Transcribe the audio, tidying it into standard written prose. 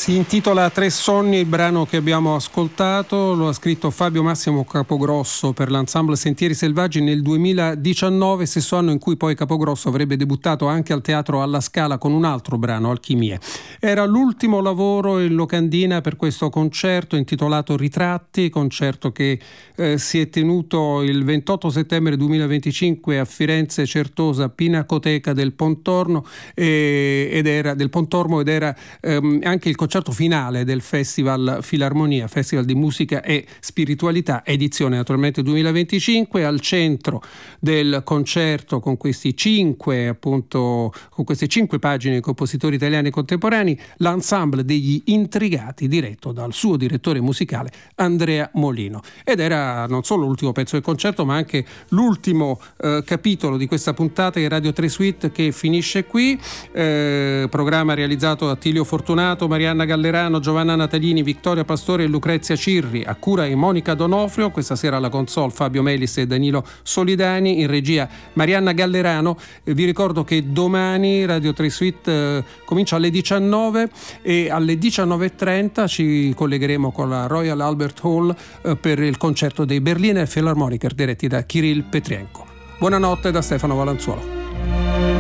Si intitola Tre sogni il brano che abbiamo ascoltato, lo ha scritto Fabio Massimo Capogrosso per l'ensemble Sentieri Selvaggi nel 2019, stesso anno in cui poi Capogrosso avrebbe debuttato anche al Teatro alla Scala con un altro brano, Alchimie. Era l'ultimo lavoro in locandina per questo concerto intitolato Ritratti, concerto che si è tenuto il 28 settembre 2025 a Firenze Certosa, Pinacoteca del Pontormo ed era anche il concerto finale del Festival Filarmonia, Festival di Musica e Spiritualità, edizione naturalmente 2025. Al centro del concerto, con queste cinque pagine di compositori italiani contemporanei, l'ensemble degli Intrigati, diretto dal suo direttore musicale Andrea Molino. Ed era non solo l'ultimo pezzo del concerto, ma anche l'ultimo capitolo di questa puntata di Radio 3 Suite, che finisce qui. Programma realizzato da Attilio Fortunato, Marianna Gallerano, Giovanna Natalini, Vittoria Pastore e Lucrezia Cirri, a cura di Monica Donofrio. Questa sera alla console Fabio Melis e Danilo Solidani, in regia Marianna Gallerano. Vi ricordo che domani Radio 3 Suite comincia alle 19 e alle 19.30 ci collegheremo con la Royal Albert Hall per il concerto dei Berliner Philharmoniker diretti da Kirill Petrienko. Buonanotte da Stefano Valanzuolo.